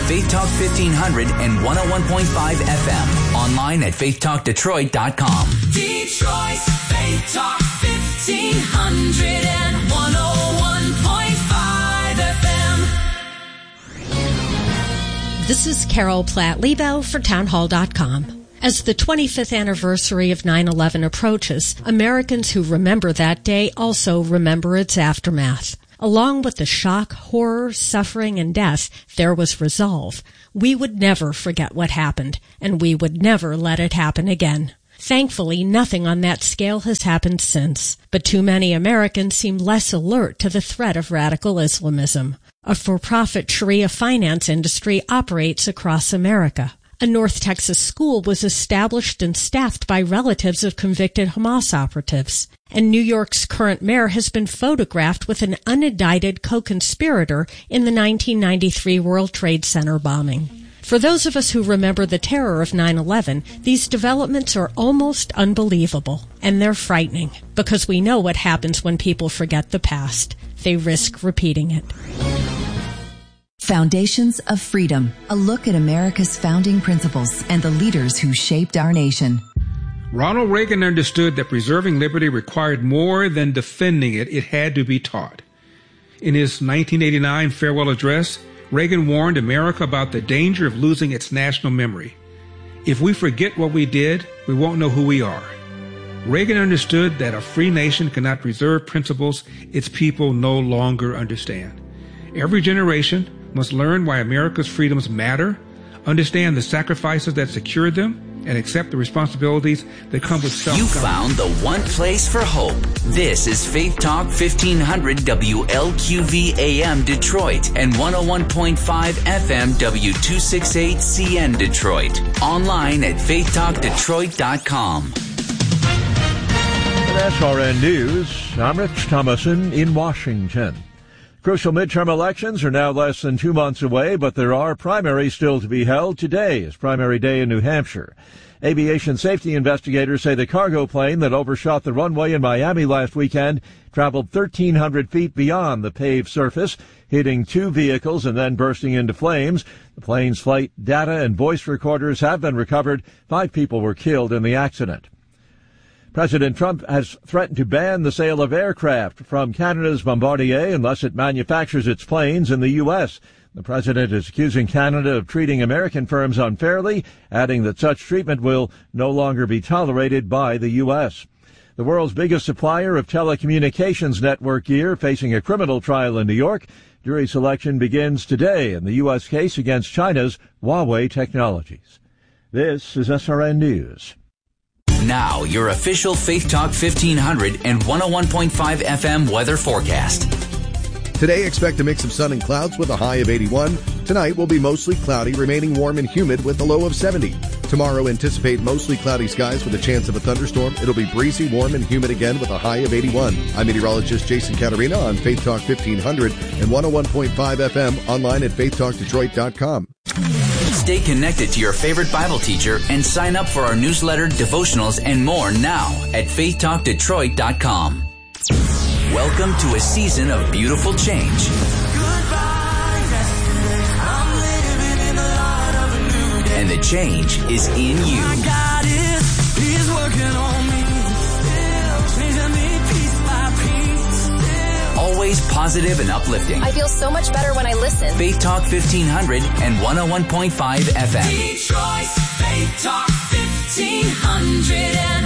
Faith Talk 1500 and 101.5 FM. Online at faithtalkdetroit.com. Detroit's Faith Talk 1500 and 101.5 FM. This is Carol Platt-Liebau for townhall.com. As the 25th anniversary of 9/11 approaches, Americans who remember that day also remember its aftermath. Along with the shock, horror, suffering, and death, there was resolve. We would never forget what happened, and we would never let it happen again. Thankfully, nothing on that scale has happened since, but too many Americans seem less alert to the threat of radical Islamism. A for-profit Sharia finance industry operates across America. A North Texas school was established and staffed by relatives of convicted Hamas operatives. And New York's current mayor has been photographed with an unindicted co-conspirator in the 1993 World Trade Center bombing. For those of us who remember the terror of 9/11, these developments are almost unbelievable. And they're frightening, because we know what happens when people forget the past. They risk repeating it. Foundations of Freedom, a look at America's founding principles and the leaders who shaped our nation. Ronald Reagan understood that preserving liberty required more than defending it. It had to be taught. In his 1989 farewell address, Reagan warned America about the danger of losing its national memory. If we forget what we did, we won't know who we are. Reagan understood that a free nation cannot preserve principles its people no longer understand. Every generation must learn why America's freedoms matter, understand the sacrifices that secured them, and accept the responsibilities that come with self-government. You found the one place for hope. This is Faith Talk 1500 WLQV AM Detroit and 101.5 FM W268 CN Detroit. Online at faithtalkdetroit.com. At SRN News, I'm Rich Thomason in Washington. Crucial midterm elections are now less than 2 months away, but there are primaries still to be held. Today is primary day in New Hampshire. Aviation safety investigators say the cargo plane that overshot the runway in Miami last weekend traveled 1,300 feet beyond the paved surface, hitting 2 vehicles and then bursting into flames. The plane's flight data and voice recorders have been recovered. 5 people were killed in the accident. President Trump has threatened to ban the sale of aircraft from Canada's Bombardier unless it manufactures its planes in the U.S. The president is accusing Canada of treating American firms unfairly, adding that such treatment will no longer be tolerated by the U.S. The world's biggest supplier of telecommunications network gear facing a criminal trial in New York. Jury selection begins today in the U.S. case against China's Huawei Technologies. This is SRN News. Now, your official Faith Talk 1500 and 101.5 FM weather forecast. Today, expect a mix of sun and clouds with a high of 81. Tonight will be mostly cloudy, remaining warm and humid with a low of 70. Tomorrow, anticipate mostly cloudy skies with a chance of a thunderstorm. It'll be breezy, warm, and humid again with a high of 81. I'm meteorologist Jason Caterina on Faith Talk 1500 and 101.5 FM, online at faithtalkdetroit.com. Stay connected to your favorite Bible teacher and sign up for our newsletter, devotionals, and more now at faithtalkdetroit.com. Welcome to a season of beautiful change. And the change is in you. Always positive and uplifting. I feel so much better when I listen. Faith Talk 1500 and 101.5 FM. Detroit's Faith Talk 1500 and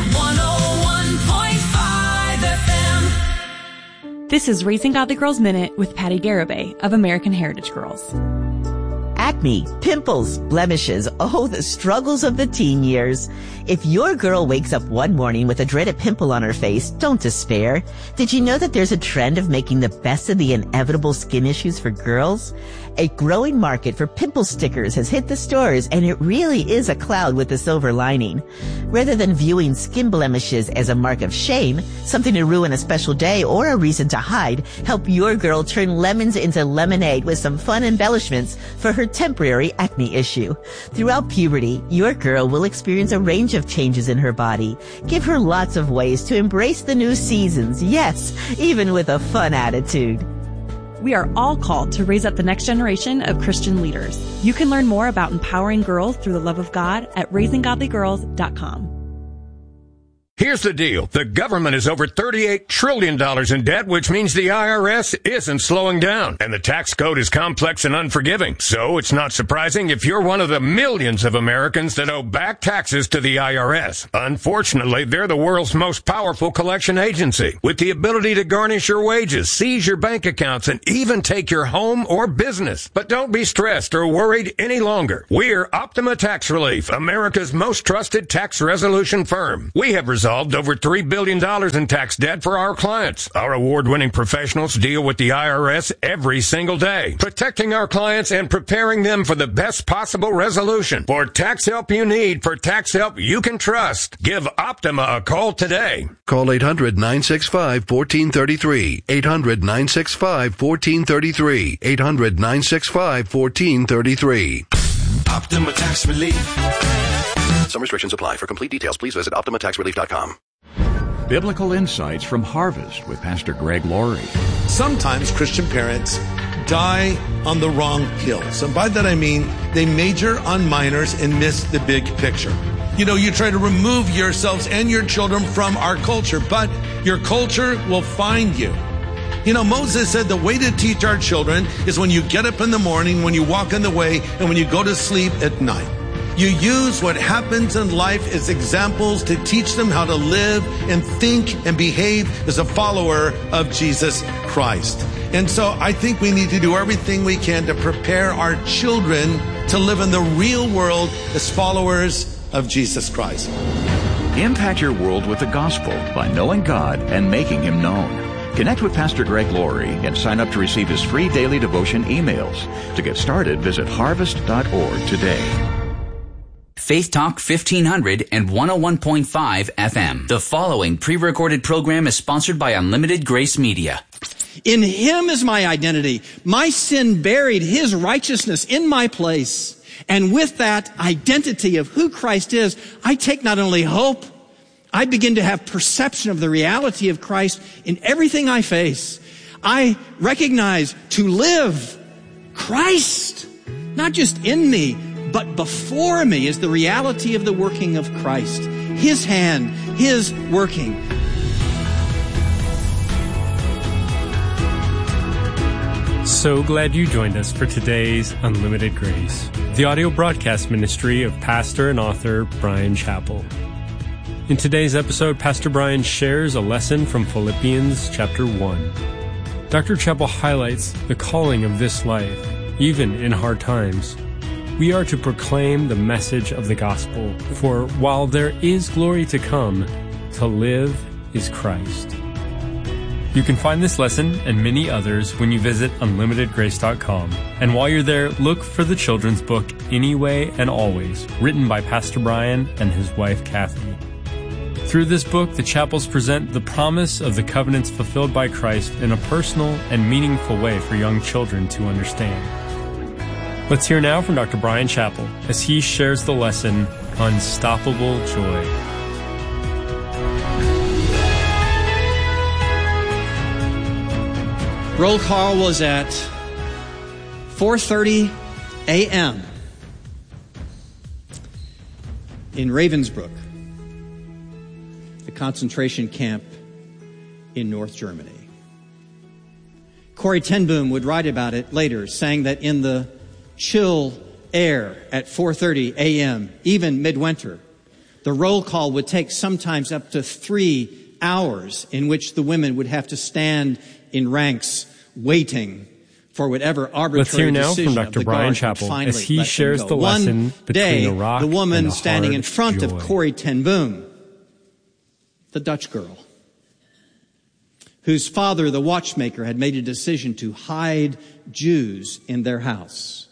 101.5 FM. This is Raising Godly Girls Minute with Patty Garibay of American Heritage Girls. Acne, pimples, blemishes, oh, the struggles of the teen years. If your girl wakes up one morning with a dreaded pimple on her face, don't despair. Did you know that there's a trend of making the best of the inevitable skin issues for girls? A growing market for pimple stickers has hit the stores, and it really is a cloud with a silver lining. Rather than viewing skin blemishes as a mark of shame, something to ruin a special day, or a reason to hide, help your girl turn lemons into lemonade with some fun embellishments for her temporary acne issue. Throughout puberty, your girl will experience a range of changes in her body. Give her lots of ways to embrace the new seasons, yes, even with a fun attitude. We are all called to raise up the next generation of Christian leaders. You can learn more about empowering girls through the love of God at raisinggodlygirls.com. Here's the deal. The government is over $38 trillion in debt, which means the IRS isn't slowing down. And the tax code is complex and unforgiving. So it's not surprising if you're one of the millions of Americans that owe back taxes to the IRS. Unfortunately, they're the world's most powerful collection agency, with the ability to garnish your wages, seize your bank accounts, and even take your home or business. But don't be stressed or worried any longer. We're Optima Tax Relief, America's most trusted tax resolution firm. We have resolved over $3 billion in tax debt for our clients. Our award-winning professionals deal with the IRS every single day, protecting our clients and preparing them for the best possible resolution. For tax help you need, for tax help you can trust, give Optima a call today. Call 800-965-1433. 800-965-1433. 800-965-1433. Optima Tax Relief. Some restrictions apply. For complete details, please visit OptimaTaxRelief.com. Biblical Insights from Harvest with Pastor Greg Laurie. Sometimes Christian parents die on the wrong hills. And by that I mean they major on minors and miss the big picture. You know, you try to remove yourselves and your children from our culture, but your culture will find you. You know, Moses said the way to teach our children is when you get up in the morning, when you walk in the way, and when you go to sleep at night. You use what happens in life as examples to teach them how to live and think and behave as a follower of Jesus Christ. And so I think we need to do everything we can to prepare our children to live in the real world as followers of Jesus Christ. Impact your world with the gospel by knowing God and making Him known. Connect with Pastor Greg Laurie and sign up to receive his free daily devotion emails. To get started, visit harvest.org today. Faith Talk 1500 and 101.5 FM. The following pre-recorded program is sponsored by Unlimited Grace Media. In Him is my identity. My sin buried His righteousness in my place. And with that identity of who Christ is, I take not only hope, I begin to have perception of the reality of Christ in everything I face. I recognize to live Christ, not just in me, but before me is the reality of the working of Christ. His hand, His working. So glad you joined us for today's Unlimited Grace, the audio broadcast ministry of pastor and author Bryan Chapell. In today's episode, Pastor Bryan shares a lesson from Philippians chapter 1. Dr. Chapell highlights the calling of this life, even in hard times. We are to proclaim the message of the gospel, for while there is glory to come, to live is Christ. You can find this lesson and many others when you visit unlimitedgrace.com. And while you're there, look for the children's book, Anyway and Always, written by Pastor Bryan and his wife, Kathy. Through this book, the Chapels present the promise of the covenants fulfilled by Christ in a personal and meaningful way for young children to understand. Let's hear now from Dr. Bryan Chapell as he shares the lesson, Unstoppable Joy. Roll call was at 4:30 a.m. in Ravensbrück, the concentration camp in North Germany. Corrie ten Boom would write about it later, saying that in the chill air at 4:30 a.m., even midwinter, the roll call would take sometimes up to 3 hours in which the women would have to stand in ranks waiting for whatever arbitrary decision of the guard would finally as he shares the lesson between a rock the woman and a standing in hard front joy. of Corrie ten Boom, the Dutch girl, whose father, the watchmaker, had made a decision to hide Jews in their house,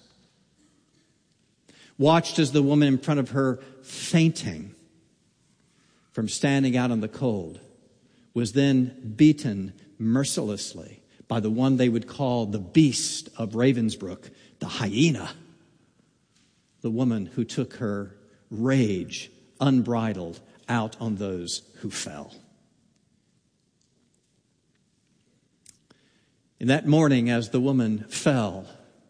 watched as the woman in front of her, fainting from standing out in the cold, was then beaten mercilessly by the one they would call the beast of Ravensbrück, the hyena, the woman who took her rage unbridled out on those who fell. And that morning, as the woman fell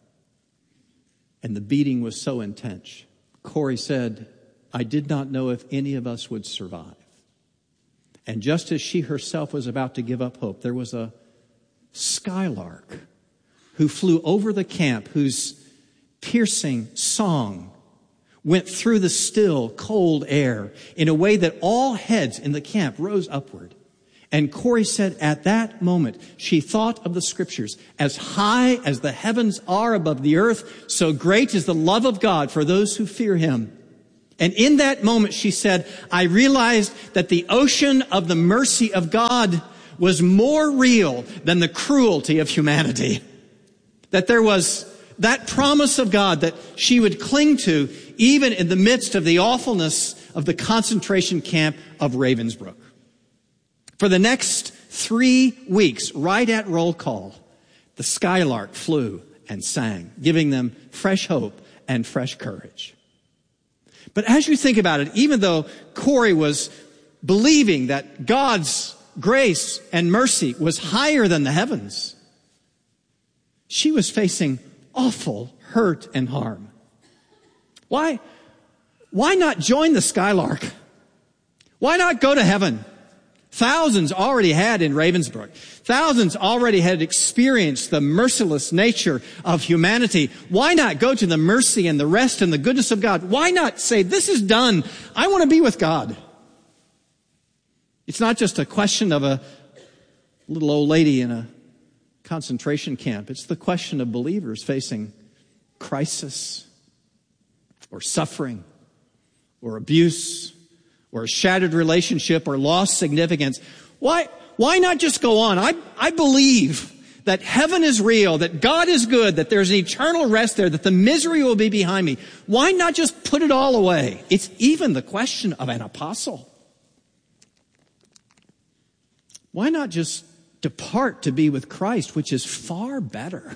and the beating was so intense, Corrie said, "I did not know if any of us would survive." And just as she herself was about to give up hope, there was a skylark who flew over the camp, whose piercing song went through the still, cold air in a way that all heads in the camp rose upward. And Corrie said at that moment, she thought of the scriptures, as high as the heavens are above the earth, so great is the love of God for those who fear him. And in that moment, she said, I realized that the ocean of the mercy of God was more real than the cruelty of humanity. That there was that promise of God that she would cling to even in the midst of the awfulness of the concentration camp of Ravensbrück. For the next 3 weeks, right at roll call, the skylark flew and sang, giving them fresh hope and fresh courage. But as you think about it, even though Corrie was believing that God's grace and mercy was higher than the heavens, she was facing awful hurt and harm. Why not join the skylark? Why not go to heaven? Thousands already had in Ravensbrück. Thousands already had experienced the merciless nature of humanity. Why not go to the mercy and the rest and the goodness of God? Why not say, this is done. I want to be with God. It's not just a question of a little old lady in a concentration camp. It's the question of believers facing crisis or suffering or abuse or a shattered relationship or lost significance. Why not just go on? I believe that heaven is real, that God is good, that there's an eternal rest there, that the misery will be behind me. Why not just put it all away? It's even the question of an apostle. Why not just depart to be with Christ, which is far better?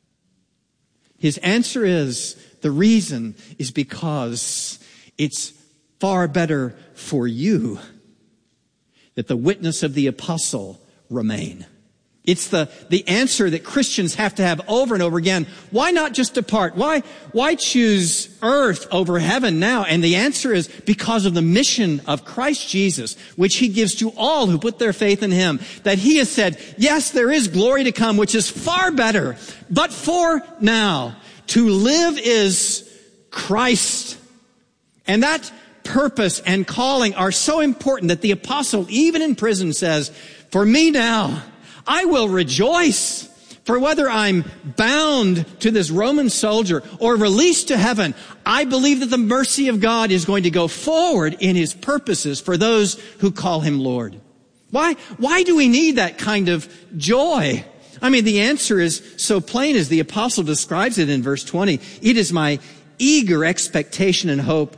His answer is, the reason is because it's far better for you that the witness of the apostle remain. It's the answer that Christians have to have over and over again. Why not just depart? Why choose earth over heaven now? And the answer is because of the mission of Christ Jesus, which he gives to all who put their faith in him. That he has said, yes, there is glory to come, which is far better. But for now, to live is Christ. And that purpose and calling are so important that the apostle, even in prison, says, for me now, I will rejoice. For whether I'm bound to this Roman soldier or released to heaven, I believe that the mercy of God is going to go forward in his purposes for those who call him Lord. Why do we need that kind of joy? I mean, the answer is so plain as the apostle describes it in verse 20. It is my eager expectation and hope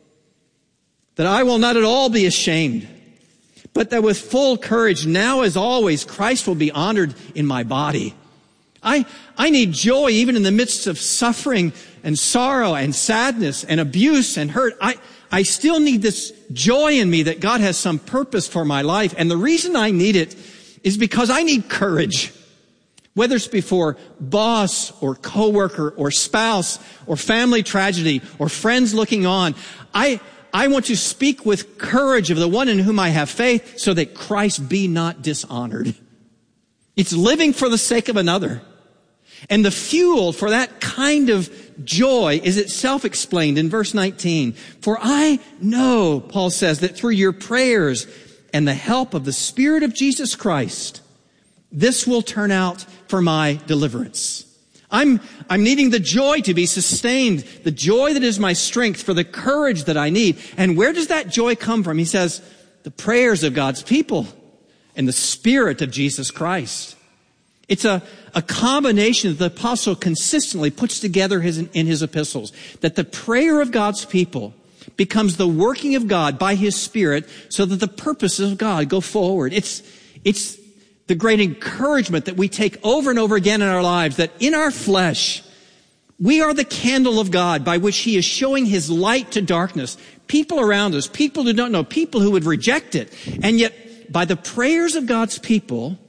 that I will not at all be ashamed, but that with full courage, now as always, Christ will be honored in my body. I need joy even in the midst of suffering and sorrow and sadness and abuse and hurt. I still need this joy in me that God has some purpose for my life. And the reason I need it is because I need courage. Whether it's before boss or coworker or spouse or family tragedy or friends looking on, I want to speak with courage of the one in whom I have faith so that Christ be not dishonored. It's living for the sake of another. And the fuel for that kind of joy is itself explained in verse 19. For I know, Paul says, that through your prayers and the help of the Spirit of Jesus Christ, this will turn out for my deliverance. I'm needing the joy to be sustained, the joy that is my strength for the courage that I need. And where does that joy come from? He says, the prayers of God's people and the Spirit of Jesus Christ. It's a combination that the apostle consistently puts together in his epistles, that the prayer of God's people becomes the working of God by his Spirit so that the purposes of God go forward. It's the great encouragement that we take over and over again in our lives, that in our flesh, we are the candle of God by which he is showing his light to darkness. People around us, people who don't know, people who would reject it. And yet, by the prayers of God's people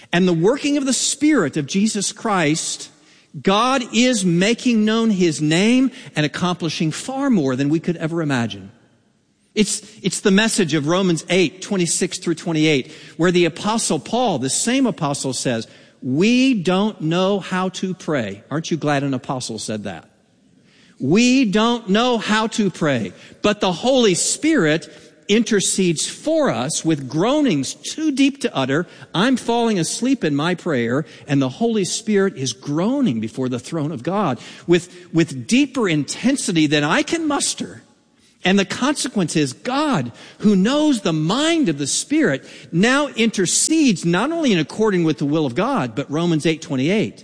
and the working of the Spirit of Jesus Christ, God is making known His name and accomplishing far more than we could ever imagine. It's the message of Romans 8, 26 through 28, where the Apostle Paul, the same apostle, says, we don't know how to pray. Aren't you glad an apostle said that? We don't know how to pray, but the Holy Spirit intercedes for us with groanings too deep to utter. I'm falling asleep in my prayer, and the Holy Spirit is groaning before the throne of God with deeper intensity than I can muster. And the consequence is God, who knows the mind of the Spirit, now intercedes not only in according with the will of God, but Romans 8:28,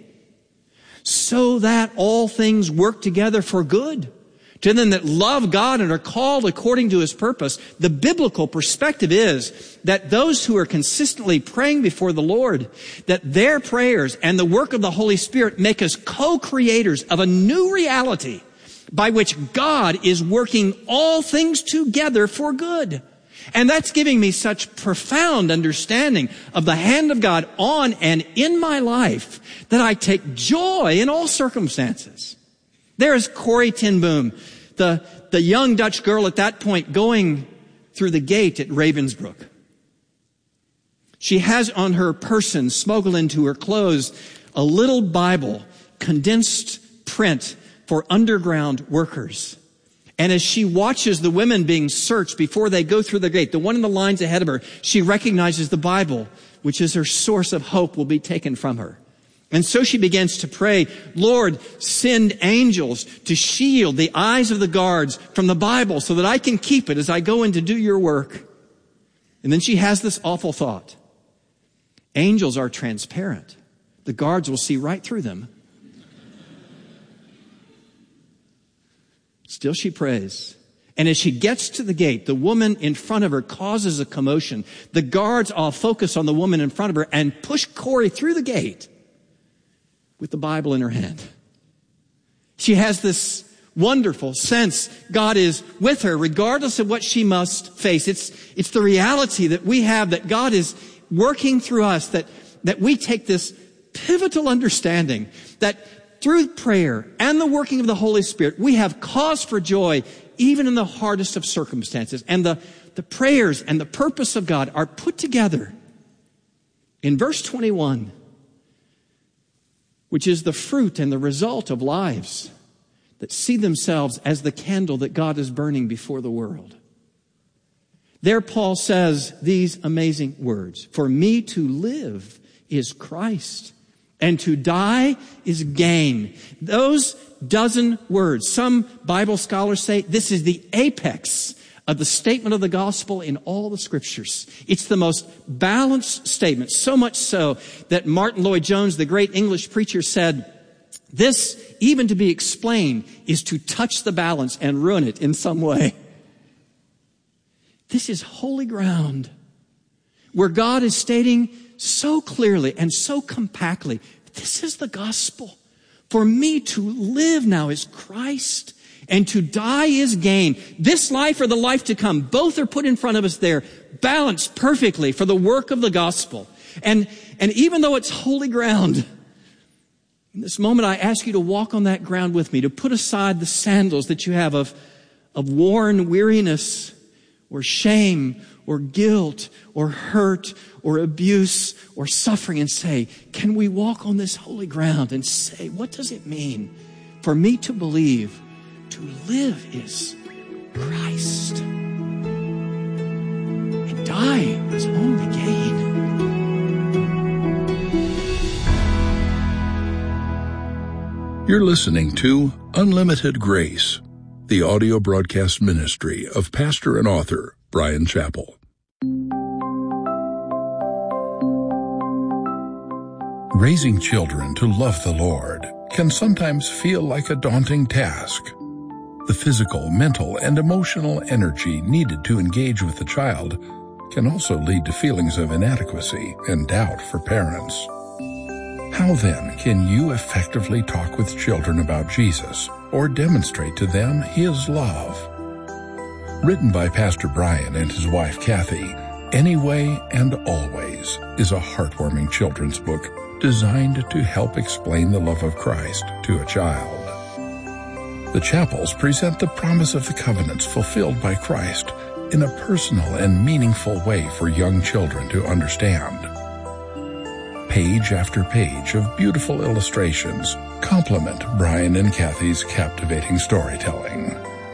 so that all things work together for good to them that love God and are called according to His purpose. The biblical perspective is that those who are consistently praying before the Lord, that their prayers and the work of the Holy Spirit make us co-creators of a new reality by which God is working all things together for good. And that's giving me such profound understanding of the hand of God on and in my life that I take joy in all circumstances. There's Corrie ten Boom, the young Dutch girl at that point going through the gate at Ravensbrück. She has on her person, smuggled into her clothes, a little Bible, condensed print for underground workers. And as she watches the women being searched before they go through the gate, the one in the lines ahead of her, she recognizes the Bible, which is her source of hope, will be taken from her. And so she begins to pray, Lord, send angels to shield the eyes of the guards from the Bible so that I can keep it as I go in to do your work. And then she has this awful thought. Angels are transparent. The guards will see right through them. Still she prays. And as she gets to the gate, the woman in front of her causes a commotion. The guards all focus on the woman in front of her and push Corrie through the gate with the Bible in her hand. She has this wonderful sense God is with her regardless of what she must face. It's the reality that we have, that God is working through us, that we take this pivotal understanding that through prayer and the working of the Holy Spirit, we have cause for joy even in the hardest of circumstances. And the prayers and the purpose of God are put together in verse 21, which is the fruit and the result of lives that see themselves as the candle that God is burning before the world. There Paul says these amazing words, for me to live is Christ, and to die is gain. Those dozen words, some Bible scholars say this is the apex of the statement of the gospel in all the scriptures. It's the most balanced statement, so much so that Martin Lloyd-Jones, the great English preacher, said, this, even to be explained, is to touch the balance and ruin it in some way. This is holy ground where God is stating so clearly and so compactly, this is the gospel. For me to live now is Christ, and to die is gain. This life or the life to come, both are put in front of us there, balanced perfectly for the work of the gospel. And even though it's holy ground, in this moment I ask you to walk on that ground with me, to put aside the sandals that you have of worn weariness or shame or guilt or hurt or abuse or suffering, and say, can we walk on this holy ground and say, what does it mean for me to believe to live is Christ and die is only gain? You're listening to Unlimited Grace, the audio broadcast ministry of pastor and author Bryan Chapell. Raising children to love the Lord can sometimes feel like a daunting task. The physical, mental, and emotional energy needed to engage with the child can also lead to feelings of inadequacy and doubt for parents. How then can you effectively talk with children about Jesus or demonstrate to them His love? Written by Pastor Bryan and his wife Kathy, Anyway and Always is a heartwarming children's book designed to help explain the love of Christ to a child. The chapels present the promise of the covenants fulfilled by Christ in a personal and meaningful way for young children to understand. Page after page of beautiful illustrations complement Brian and Kathy's captivating storytelling.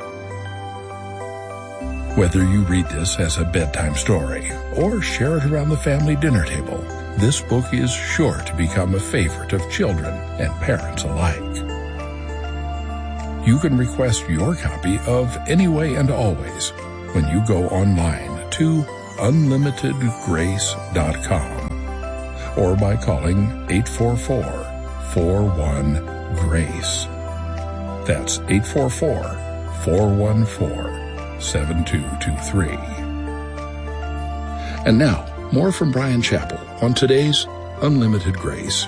Whether you read this as a bedtime story or share it around the family dinner table, this book is sure to become a favorite of children and parents alike. You can request your copy of Anyway and Always when you go online to unlimitedgrace.com or by calling 844-41-GRACE. That's 844-414-7223. And now, more from Brian Chappell on today's Unlimited Grace.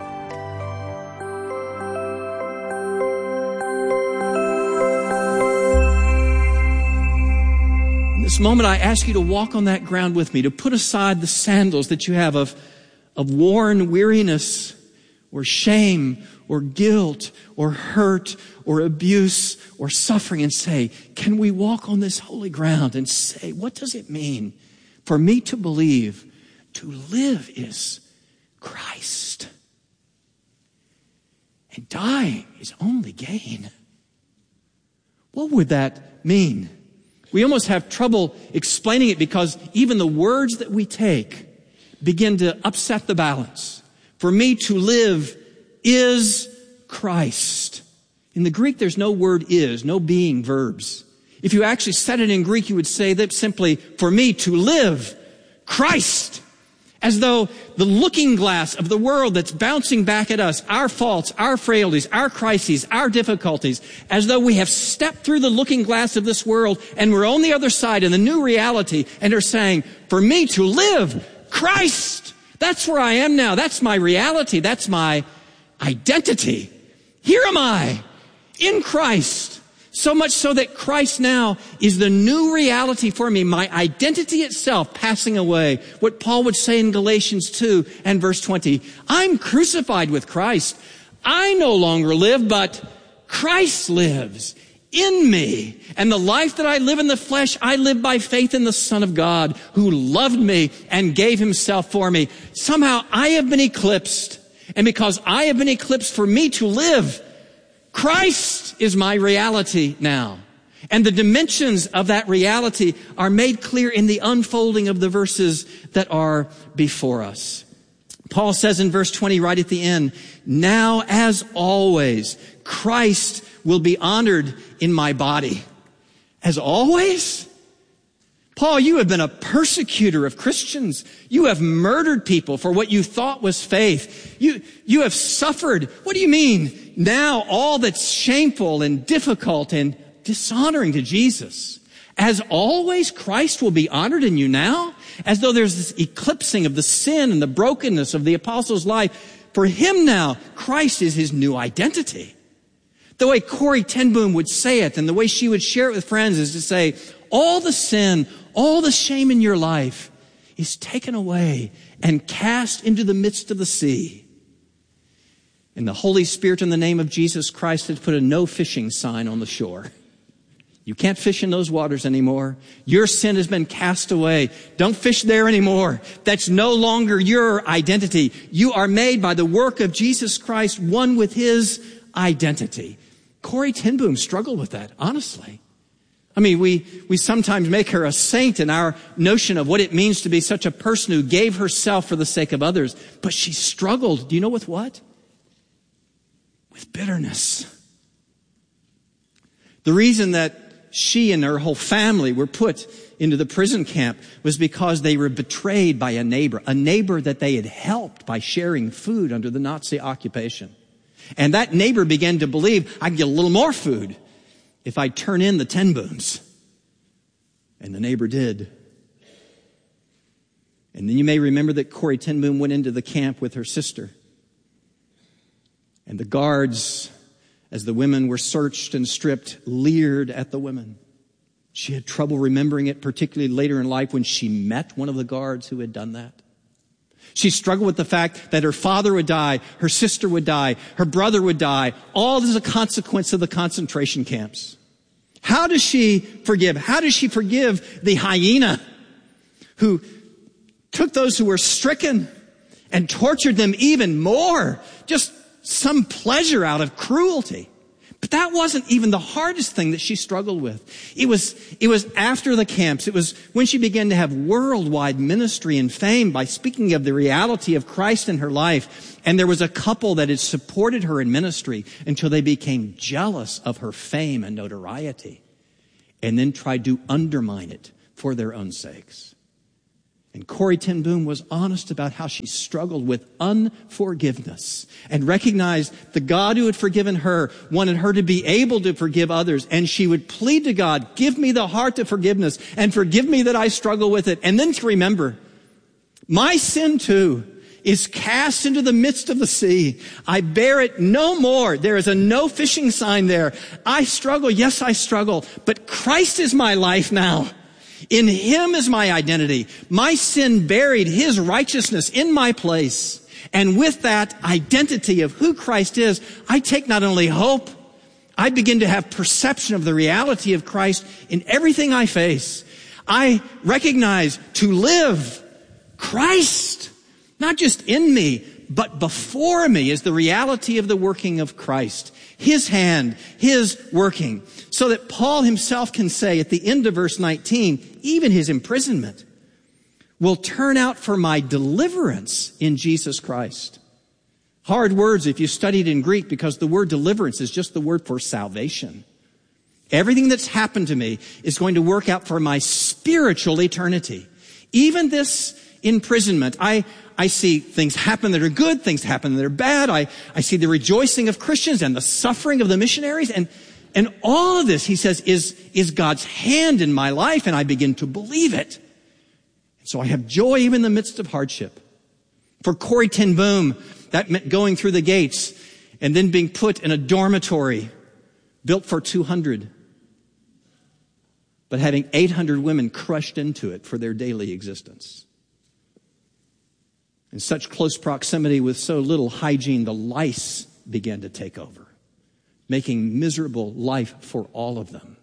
This moment, I ask you to walk on that ground with me, to put aside the sandals that you have of worn weariness or shame or guilt or hurt or abuse or suffering, and say, can we walk on this holy ground and say, what does it mean for me to believe to live is Christ, and dying is only gain? What would that mean? We almost have trouble explaining it because even the words that we take begin to upset the balance. For me to live is Christ. In the Greek, there's no word is, no being verbs. If you actually said it in Greek, you would say that simply, for me to live, Christ. As though the looking glass of the world that's bouncing back at us, our faults, our frailties, our crises, our difficulties, as though we have stepped through the looking glass of this world and we're on the other side in the new reality and are saying, for me to live, Christ. That's where I am now. That's my reality. That's my identity. Here am I in Christ. So much so that Christ now is the new reality for me, my identity itself passing away. What Paul would say in Galatians 2 and verse 20, I'm crucified with Christ. I no longer live, but Christ lives in me. And the life that I live in the flesh, I live by faith in the Son of God who loved me and gave himself for me. Somehow I have been eclipsed. And because I have been eclipsed, for me to live, Christ is my reality now. And the dimensions of that reality are made clear in the unfolding of the verses that are before us. Paul says in verse 20 right at the end, now as always, Christ will be honored in my body. As always? Paul, you have been a persecutor of Christians. You have murdered people for what you thought was faith. You have suffered. What do you mean? Now all that's shameful and difficult and dishonoring to Jesus. As always, Christ will be honored in you now? As though there's this eclipsing of the sin and the brokenness of the apostle's life. For him now, Christ is his new identity. The way Corrie ten Boom would say it and the way she would share it with friends is to say, all the sin, all the shame in your life is taken away and cast into the midst of the sea. And the Holy Spirit in the name of Jesus Christ has put a no fishing sign on the shore. You can't fish in those waters anymore. Your sin has been cast away. Don't fish there anymore. That's no longer your identity. You are made by the work of Jesus Christ, one with his identity. Corrie ten Boom struggled with that, honestly. I mean, we sometimes make her a saint in our notion of what it means to be such a person who gave herself for the sake of others. But she struggled, do you know with what? With bitterness. The reason that she and her whole family were put into the prison camp was because they were betrayed by a neighbor that they had helped by sharing food under the Nazi occupation. And that neighbor began to believe, I can get a little more food if I turn in the ten Booms. And the neighbor did. And then you may remember that Corrie ten Boom went into the camp with her sister. And the guards, as the women were searched and stripped, leered at the women. She had trouble remembering it, particularly later in life when she met one of the guards who had done that. She struggled with the fact that her father would die, her sister would die, her brother would die, all as a consequence of the concentration camps. How does she forgive? How does she forgive the hyena who took those who were stricken and tortured them even more? Just some pleasure out of cruelty. But that wasn't even the hardest thing that she struggled with. It was after the camps. It was when she began to have worldwide ministry and fame by speaking of the reality of Christ in her life. And there was a couple that had supported her in ministry until they became jealous of her fame and notoriety and then tried to undermine it for their own sakes. And Corrie ten Boom was honest about how she struggled with unforgiveness and recognized the God who had forgiven her wanted her to be able to forgive others. And she would plead to God, give me the heart of forgiveness and forgive me that I struggle with it. And then to remember, my sin too is cast into the midst of the sea. I bear it no more. There is a no fishing sign there. I struggle. Yes, I struggle. But Christ is my life now. In Him is my identity. My sin buried His righteousness in my place. And with that identity of who Christ is, I take not only hope, I begin to have perception of the reality of Christ in everything I face. I recognize to live Christ, not just in me, but before me is the reality of the working of Christ. His hand, His working. So that Paul himself can say at the end of verse 19, even his imprisonment will turn out for my deliverance in Jesus Christ. Hard words if you studied in Greek, because the word deliverance is just the word for salvation. Everything that's happened to me is going to work out for my spiritual eternity. Even this imprisonment, I see things happen that are good, things happen that are bad. I see the rejoicing of Christians and the suffering of the missionaries. And all of this, he says, is God's hand in my life, and I begin to believe it. So I have joy even in the midst of hardship. For Corrie ten Boom, that meant going through the gates and then being put in a dormitory built for 200, but having 800 women crushed into it for their daily existence. In such close proximity with so little hygiene, the lice began to take over, making miserable life for all of them.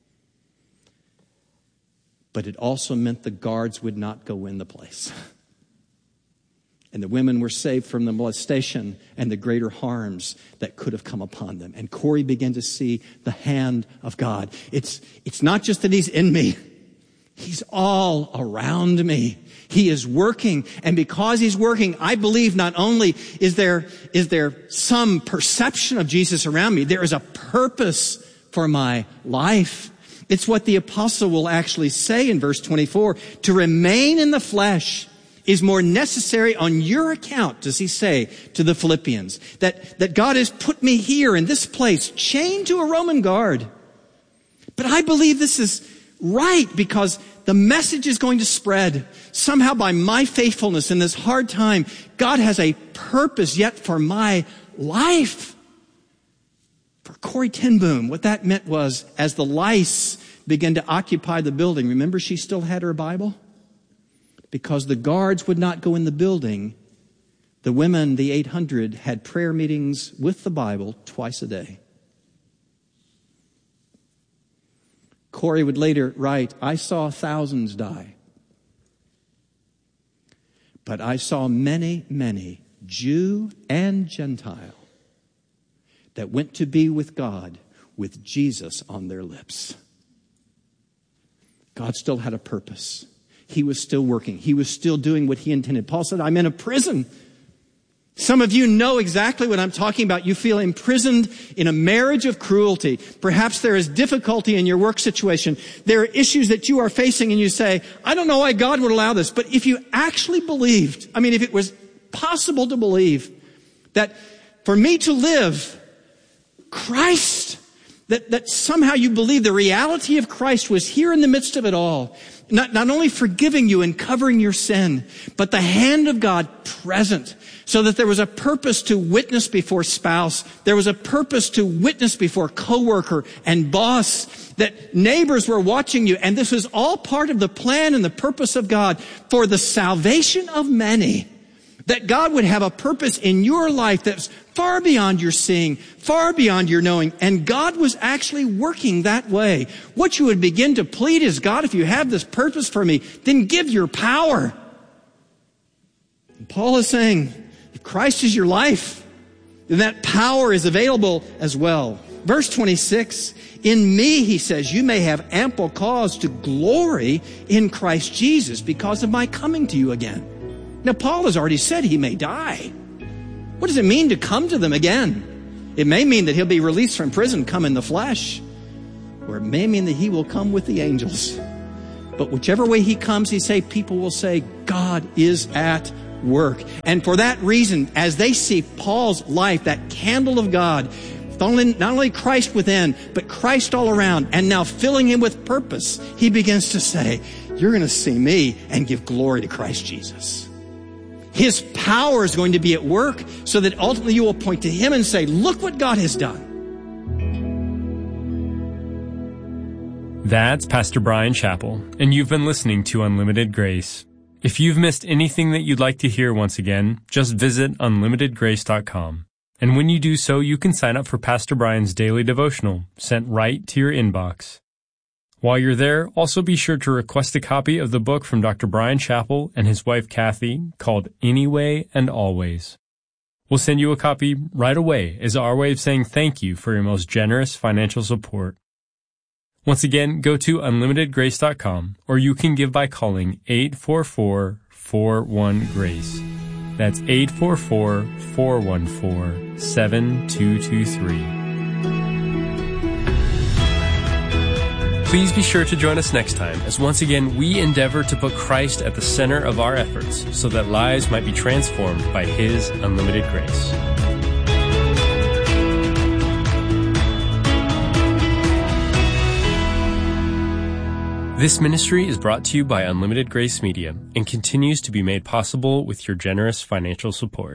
But it also meant the guards would not go in the place. And the women were saved from the molestation and the greater harms that could have come upon them. And Corrie began to see the hand of God. It's not just that He's in me. He's all around me. He is working. And because He's working, I believe not only is there some perception of Jesus around me, there is a purpose for my life. It's what the apostle will actually say in verse 24. To remain in the flesh is more necessary on your account, does he say to the Philippians. That God has put me here in this place, chained to a Roman guard. But I believe this is right because the message is going to spread. Somehow by my faithfulness in this hard time, God has a purpose yet for my life. For Corrie ten Boom, what that meant was as the lice began to occupy the building, remember she still had her Bible? Because the guards would not go in the building, the women, the 800, had prayer meetings with the Bible twice a day. Corrie would later write, I saw thousands die, but I saw many, many, Jew and Gentile, that went to be with God with Jesus on their lips. God still had a purpose. He was still working. He was still doing what He intended. Paul said, I'm in a prison. Some of you know exactly what I'm talking about. You feel imprisoned in a marriage of cruelty. Perhaps there is difficulty in your work situation. There are issues that you are facing and you say, I don't know why God would allow this. But if you actually believed, if it was possible to believe that for me to live, Christ, that somehow you believe the reality of Christ was here in the midst of it all. Not only forgiving you and covering your sin, but the hand of God present, so that there was a purpose to witness before spouse. There was a purpose to witness before coworker and boss, that neighbors were watching you. And this was all part of the plan and the purpose of God for the salvation of many. That God would have a purpose in your life that's far beyond your seeing, far beyond your knowing. And God was actually working that way. What you would begin to plead is, God, if you have this purpose for me, then give your power. And Paul is saying, if Christ is your life, then that power is available as well. Verse 26, in me, he says, you may have ample cause to glory in Christ Jesus because of my coming to you again. Now, Paul has already said he may die. What does it mean to come to them again? It may mean that he'll be released from prison, come in the flesh, or it may mean that he will come with the angels. But whichever way he comes, people will say, God is at work. And for that reason, as they see Paul's life, that candle of God, not only Christ within, but Christ all around, and now filling him with purpose, he begins to say, you're going to see me and give glory to Christ Jesus. His power is going to be at work so that ultimately you will point to him and say, look what God has done. That's Pastor Bryan Chapell, and you've been listening to Unlimited Grace. If you've missed anything that you'd like to hear once again, just visit unlimitedgrace.com. And when you do so, you can sign up for Pastor Bryan's daily devotional, sent right to your inbox. While you're there, also be sure to request a copy of the book from Dr. Bryan Chapell and his wife Kathy called Anyway and Always. We'll send you a copy right away as our way of saying thank you for your most generous financial support. Once again, go to unlimitedgrace.com, or you can give by calling 844-41-GRACE. That's 844-414-7223. Please be sure to join us next time as once again we endeavor to put Christ at the center of our efforts so that lives might be transformed by His unlimited grace. This ministry is brought to you by Unlimited Grace Media and continues to be made possible with your generous financial support.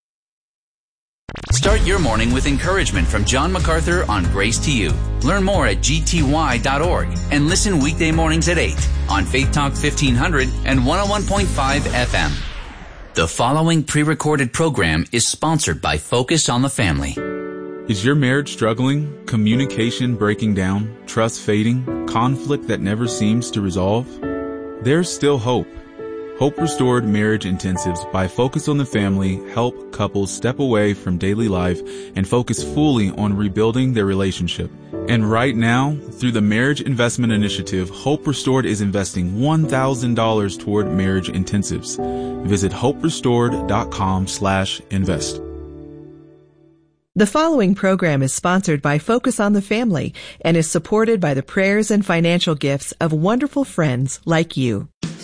Start your morning with encouragement from John MacArthur on Grace to You. Learn more at gty.org and listen weekday mornings at 8 on Faith Talk 1500 and 101.5 FM. The following pre-recorded program is sponsored by Focus on the Family. Is your marriage struggling? Communication breaking down? Trust fading? Conflict that never seems to resolve? There's still hope. Hope Restored Marriage Intensives by Focus on the Family help couples step away from daily life and focus fully on rebuilding their relationship. And right now, through the Marriage Investment Initiative, Hope Restored is investing $1,000 toward marriage intensives. Visit hoperestored.com/invest. The following program is sponsored by Focus on the Family and is supported by the prayers and financial gifts of wonderful friends like you.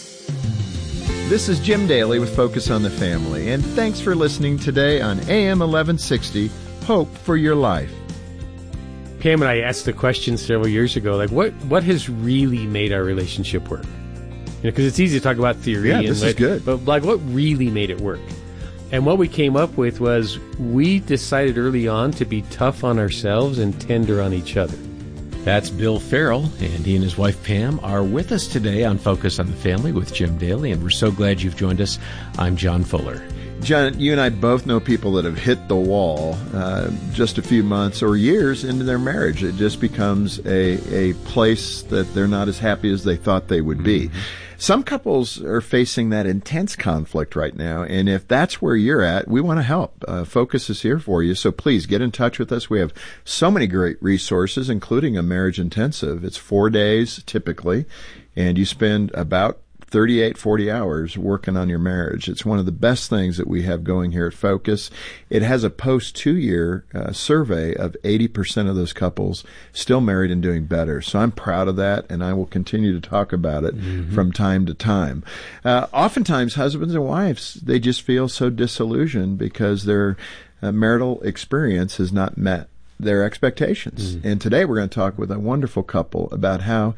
This is Jim Daly with Focus on the Family, and thanks for listening today on AM 1160, Hope for Your Life. Pam and I asked the question several years ago, like, what has really made our relationship work? Because it's easy to talk about theory. Yeah, this is good. But like, what really made it work? And what we came up with was we decided early on to be tough on ourselves and tender on each other. That's Bill Farrell, and he and his wife Pam are with us today on Focus on the Family with Jim Daly, and we're so glad you've joined us. I'm John Fuller. John, you and I both know people that have hit the wall just a few months or years into their marriage. It just becomes a place that they're not as happy as they thought they would be. Some couples are facing that intense conflict right now, and if that's where you're at, we want to help. Focus is here for you, so please get in touch with us. We have so many great resources, including a marriage intensive. It's 4 days typically, and you spend about 38, 40 hours working on your marriage. It's one of the best things that we have going here at Focus. It has a post-2-year survey of 80% of those couples still married and doing better. So I'm proud of that, and I will continue to talk about it from time to time. Oftentimes, husbands and wives, they just feel so disillusioned because their marital experience has not met their expectations. And today we're going to talk with a wonderful couple about how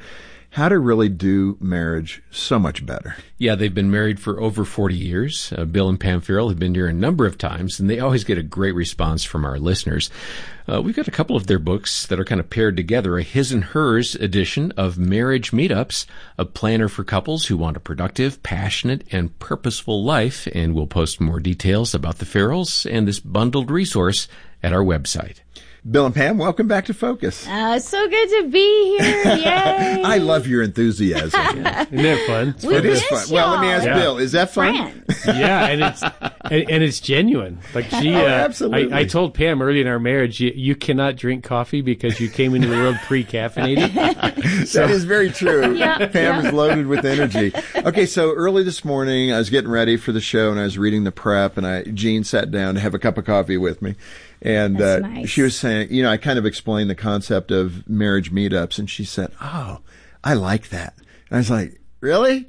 how to really do marriage so much better. Yeah, they've been married for over 40 years. Bill and Pam Farrell have been here a number of times, and they always get a great response from our listeners. We've got a couple of their books that are kind of paired together, a his and hers edition of Marriage Meetups, a planner for couples who want a productive, passionate, and purposeful life, and we'll post more details about the Farrells and this bundled resource at our website. Bill and Pam, welcome back to Focus. So good to be here. Yay. I love your enthusiasm. Isn't that fun? It is fun. Well, let me ask Bill, is that fun? Yeah, and it's genuine. Like she, absolutely. I told Pam early in our marriage, you cannot drink coffee because you came into the world pre-caffeinated. That is very true. Pam is loaded with energy. Okay, so early this morning, I was getting ready for the show, and I was reading the prep, and Jean sat down to have a cup of coffee with me. And nice. She was saying, I kind of explained the concept of marriage meetups, and she said, "Oh, I like that." And I was like, "Really?"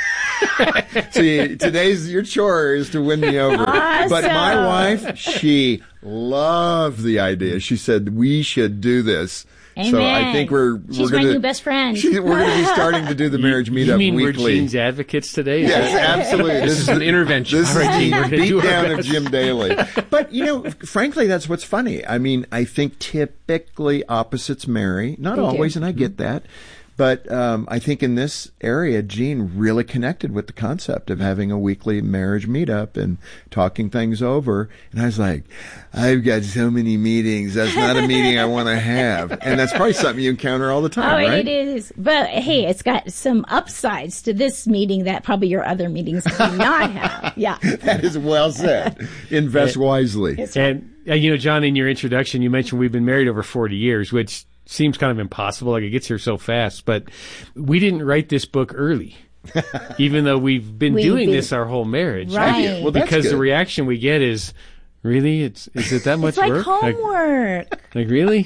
See, today's your chore is to win me over. Awesome. But my wife, she loved the idea. She said we should do this. Amen. So I think she's my new best friend. We're going to be starting to do the marriage meetup You mean weekly. we're Gene's advocates today? Yes, absolutely. This is an intervention. This All right, is Gene, we're the gonna do our beatdown of best. Jim Daly. But, frankly, that's what's funny. I mean, I think typically opposites marry. Not They do. always, and I get that. But I think in this area, Gene really connected with the concept of having a weekly marriage meetup and talking things over. And I was like, I've got so many meetings. That's not a meeting I want to have. And that's probably something you encounter all the time, right? It is. But hey, it's got some upsides to this meeting that probably your other meetings do not have. Yeah. That is well said. Invest wisely. And, John, in your introduction, you mentioned we've been married over 40 years, which seems kind of impossible. Like it gets here so fast. But we didn't write this book early, even though we've been doing this our whole marriage. Right. Well, that's because good. the reaction we get is, really? Is it that much It's like work? homework. Like really?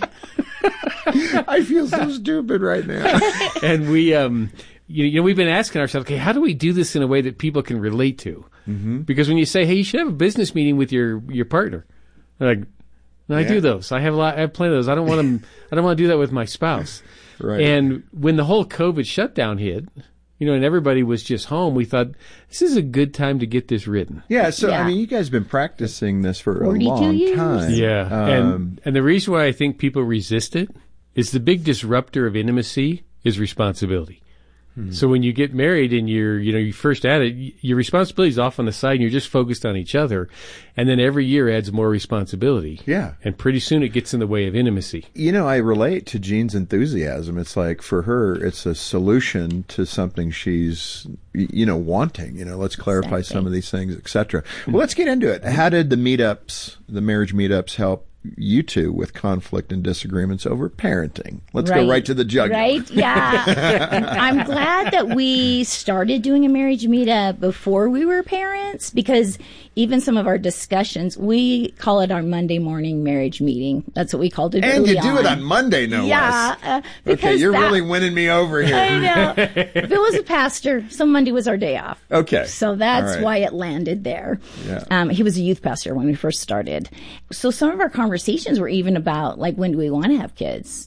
I feel so stupid right now. And we, we've been asking ourselves, okay, how do we do this in a way that people can relate to? Mm-hmm. Because when you say, hey, you should have a business meeting with your partner, they're like, no, I do those. I have plenty of those. I don't want to do that with my spouse. Right. And when the whole COVID shutdown hit, and everybody was just home, we thought this is a good time to get this written. Yeah, so I mean, you guys have been practicing this for a 42 long years. time. Yeah, and the reason why I think people resist it is the big disruptor of intimacy is responsibility. So when you get married and you're first at it, your responsibility is off on the side and you're just focused on each other. And then every year adds more responsibility. Yeah. And pretty soon it gets in the way of intimacy. I relate to Jean's enthusiasm. It's like for her, it's a solution to something she's, wanting. Let's clarify some of these things, etc. Well, let's get into it. How did the marriage meetups help you two with conflict and disagreements over parenting? Let's go right to the jugular. Right? Yeah. I'm glad that we started doing a marriage meetup before we were parents, because even some of our discussions, we call it our Monday morning marriage meeting. That's what we called it. And early you do it on Monday, no less. Yeah. Okay, you're really winning me over here. I know. Bill was a pastor, so Monday was our day off. Okay. So that's All right. why it landed there. Yeah. He was a youth pastor when we first started. So some of our conversations were even about, like, when do we want to have kids?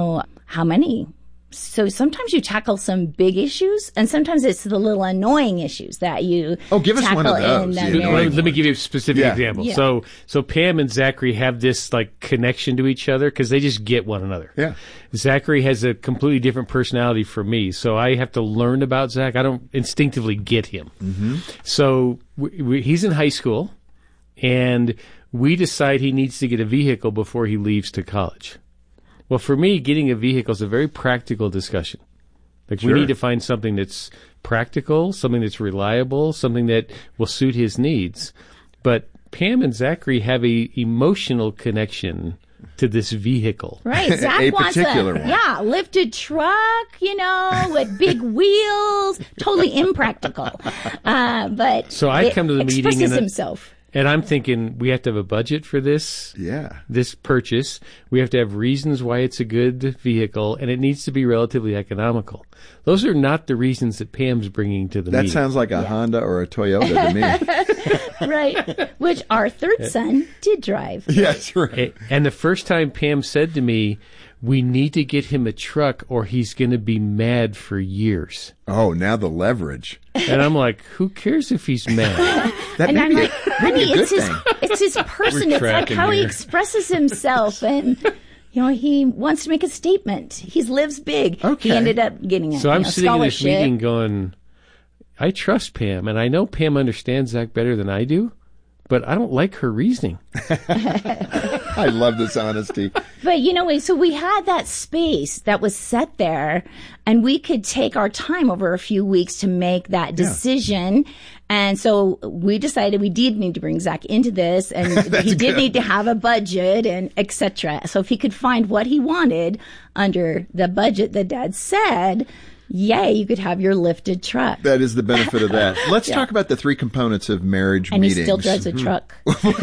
How many? So sometimes you tackle some big issues, and sometimes it's the little annoying issues that you give us one of those. Let me give you a specific example. Yeah. So Pam and Zachary have this connection to each other because they just get one another. Yeah. Zachary has a completely different personality from me, so I have to learn about Zach. I don't instinctively get him. Mm-hmm. So he's in high school, and we decide he needs to get a vehicle before he leaves to college. Well, for me, getting a vehicle is a very practical discussion. We need to find something that's practical, something that's reliable, something that will suit his needs. But Pam and Zachary have a emotional connection to this vehicle. Right. Zach wants a lifted truck, with big wheels. Totally impractical. But so I come to the meeting expresses himself. And I'm thinking we have to have a budget for this. Yeah. This purchase. We have to have reasons why it's a good vehicle, and it needs to be relatively economical. Those are not the reasons that Pam's bringing to the meeting. That sounds like a Honda or a Toyota to me. Right. Which our third son did drive. Yes, right. And the first time Pam said to me, we need to get him a truck or he's going to be mad for years. Oh, now the leverage. And I'm like, who cares if he's mad? And I'm like, honey, it's his person. It's like how he expresses himself. And, he wants to make a statement. He lives big. Okay. He ended up getting So I'm sitting in this scholarship. meeting going, I trust Pam, and I know Pam understands Zach better than I do, but I don't like her reasoning. I love this honesty. But, so we had that space that was set there, and we could take our time over a few weeks to make that decision. And so we decided we did need to bring Zach into this, and he did need to have a budget and et cetera. So if he could find what he wanted under the budget that Dad said, yay, you could have your lifted truck. That is the benefit of that. Let's talk about the 3 components of marriage and meetings. He still drives a truck.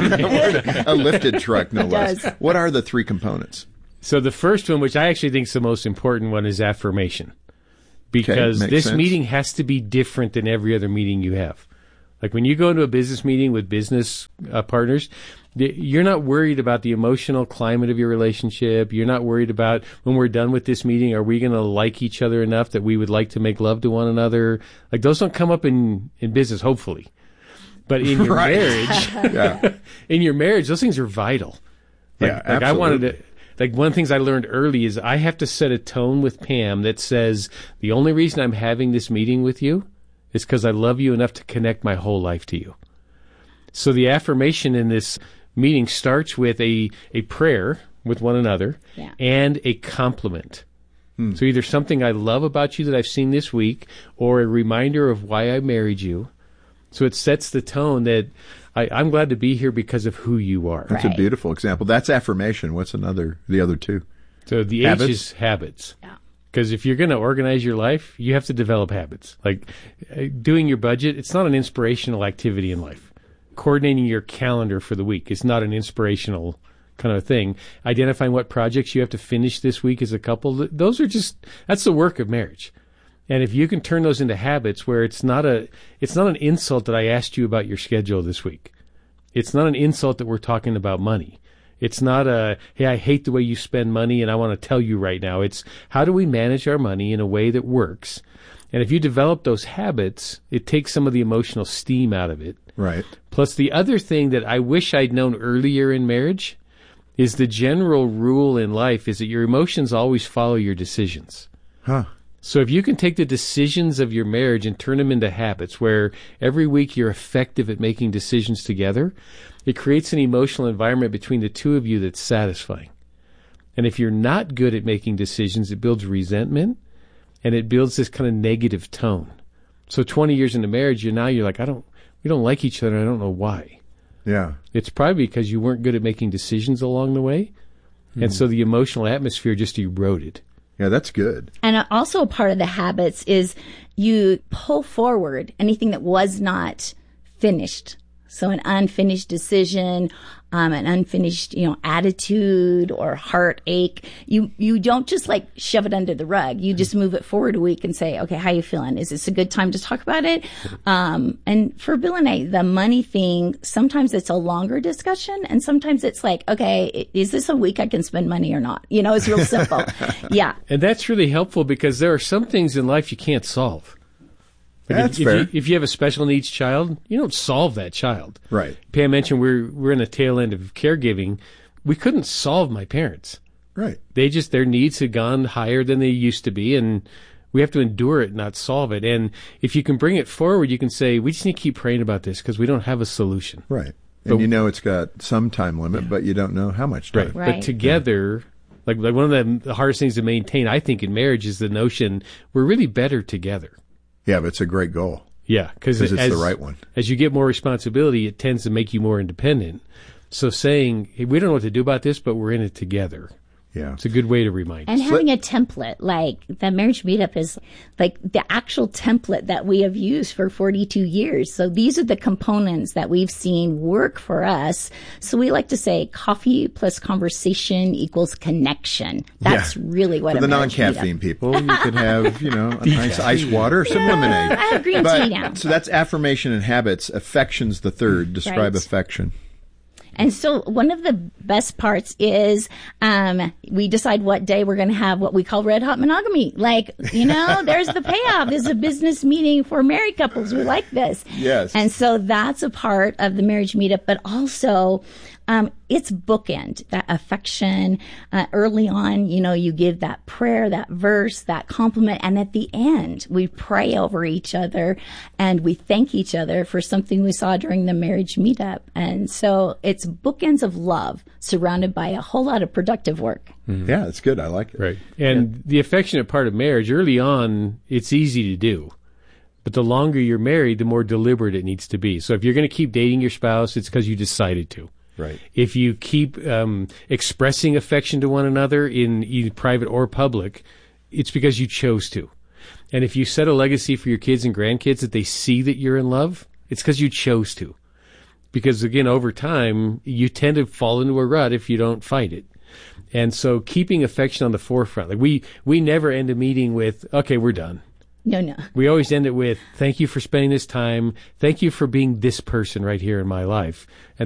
A lifted truck, no He less. does. What are the 3 components? So the first one, which I actually think is the most important one, is affirmation. Because makes this sense. meeting has to be different than every other meeting you have. Like when you go into a business meeting with business partners, you're not worried about the emotional climate of your relationship. You're not worried about when we're done with this meeting, are we going to like each other enough that we would like to make love to one another? Like those don't come up in business, hopefully. But in your marriage, in your marriage, those things are vital. Like I wanted to, like one of the things I learned early is I have to set a tone with Pam that says the only reason I'm having this meeting with you is because I love you enough to connect my whole life to you. So the affirmation in this meeting starts with a prayer with one another and a compliment. So either something I love about you that I've seen this week or a reminder of why I married you. So it sets the tone that I'm glad to be here because of who you are. That's a beautiful example. That's affirmation. What's the other 2? So the H is habits. Because if you're going to organize your life, you have to develop habits. Like doing your budget, it's not an inspirational activity in life. Coordinating your calendar for the week is not an inspirational kind of thing. Identifying what projects you have to finish this week as a couple, that's the work of marriage. And if you can turn those into habits where it's not an insult that I asked you about your schedule this week. It's not an insult that we're talking about money. It's not hey, I hate the way you spend money and I want to tell you right now. It's how do we manage our money in a way that works? And if you develop those habits, it takes some of the emotional steam out of it. Right. Plus the other thing that I wish I'd known earlier in marriage is the general rule in life is that your emotions always follow your decisions. Huh. So if you can take the decisions of your marriage and turn them into habits where every week you're effective at making decisions together, it creates an emotional environment between the two of you that's satisfying. And if you're not good at making decisions, it builds resentment and it builds this kind of negative tone. So 20 years into marriage, you're like, we don't like each other. And I don't know why. Yeah. It's probably because you weren't good at making decisions along the way. And so the emotional atmosphere just eroded. Yeah, that's good. And also a part of the habits is you pull forward anything that was not finished. So an unfinished decision, an unfinished, attitude or heartache. You don't just like shove it under the rug. You just move it forward a week and say, okay, how you feeling? Is this a good time to talk about it? And for Bill and I, the money thing, sometimes it's a longer discussion and sometimes it's like, okay, is this a week I can spend money or not? It's real simple. Yeah. And that's really helpful because there are some things in life you can't solve. That's fair. If you have a special needs child, you don't solve that child. Right. Pam mentioned we're in the tail end of caregiving. We couldn't solve my parents. Right. Their needs had gone higher than they used to be, and we have to endure it, not solve it. And if you can bring it forward, you can say, we just need to keep praying about this because we don't have a solution. Right. And it's got some time limit, but you don't know how much time. Right. But together, like one of the hardest things to maintain, I think, in marriage is the notion we're really better together. Yeah, but it's a great goal. Yeah, because it's the right one. As you get more responsibility, it tends to make you more independent. So saying, hey, we don't know what to do about this, but we're in it together. Yeah. It's a good way to remind And us. having a template, like the marriage meetup is like the actual template that we have used for 42 years. So these are the components that we've seen work for us. So we like to say coffee plus conversation equals connection. That's really what for the marriage non-caffeine meetup. people, you could have, a nice ice water or some lemonade. I have green tea now. So that's affirmation and habits. Affection's the third. Describe affection. And so one of the best parts is we decide what day we're going to have what we call red hot monogamy. Like, there's the payoff. This is a business meeting for married couples. We like this. Yes. And so that's a part of the marriage meetup, but also it's bookend, that affection. Early on, you give that prayer, that verse, that compliment. And at the end, we pray over each other and we thank each other for something we saw during the marriage meetup. And so it's bookends of love surrounded by a whole lot of productive work. Mm-hmm. Yeah, it's good. I like it. Right. And the affectionate part of marriage, early on, it's easy to do. But the longer you're married, the more deliberate it needs to be. So if you're going to keep dating your spouse, it's because you decided to. Right. If you keep expressing affection to one another in either private or public, it's because you chose to. And if you set a legacy for your kids and grandkids that they see that you're in love, it's because you chose to. Because, again, over time, you tend to fall into a rut if you don't fight it. And so keeping affection on the forefront. Like we never end a meeting with, okay, we're done. No. We always end it with, thank you for spending this time. Thank you for being this person right here in my life. And